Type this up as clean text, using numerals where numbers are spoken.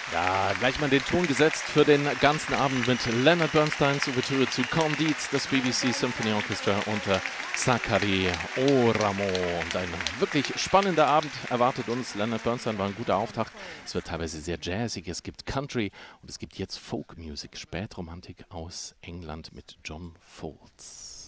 Ja, gleich mal den Ton gesetzt für den ganzen Abend mit Leonard Bernsteins Ouvertüre zu Candide, das BBC Symphony Orchestra unter Sakari Oramo. Und ein wirklich spannender Abend erwartet uns. Leonard Bernstein war ein guter Auftakt. Es wird teilweise sehr jazzig, es gibt Country und es gibt jetzt Folk Music, Spätromantik aus England mit John Foltz.